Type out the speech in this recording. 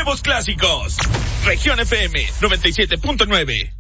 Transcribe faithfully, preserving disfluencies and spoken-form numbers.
nuevos clásicos. Región F M noventa y siete punto nueve.